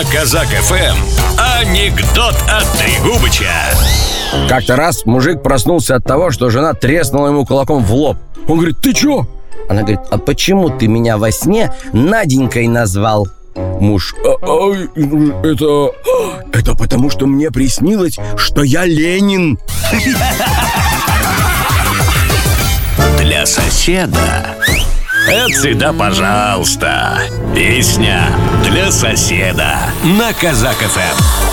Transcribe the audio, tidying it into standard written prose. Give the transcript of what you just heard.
На Казак ФМ анекдот от Трегубыча. Как-то раз мужик проснулся от того, что жена треснула ему кулаком в лоб. Он говорит: ты чё? Она говорит: а почему ты меня во сне Наденькой назвал? Муж: это потому, что мне приснилось, что я Ленин. Для соседа. Это всегда пожалуйста. Песня для соседа на Казак ФМ.